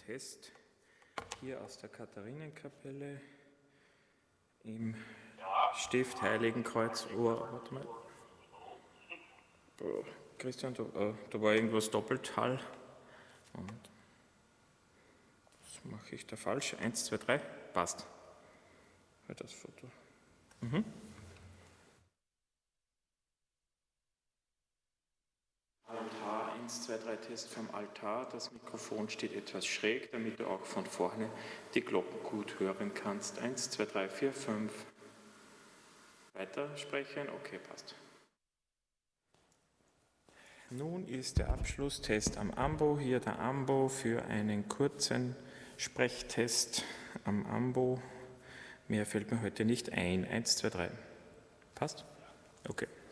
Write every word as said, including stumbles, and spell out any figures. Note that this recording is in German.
Test hier aus der Katharinenkapelle im Stift Heiligenkreuz. Oh, warte mal. Oh, Christian, da, äh, da war irgendwas doppelt Hall. Und das mache ich da falsch. Eins, zwei, drei. Passt. Das Foto. Mhm. Altar, eins, zwei, drei Test vom Altar. Das Mikrofon steht etwas schräg, damit du auch von vorne die Glocken gut hören kannst. eins, zwei, drei, vier, fünf. Weiter sprechen. Okay, passt. Nun ist der Abschlusstest am Ambo. Hier der Ambo für einen kurzen Sprechtest am Ambo. Mehr fällt mir heute nicht ein. eins, zwei, drei. Passt? Okay.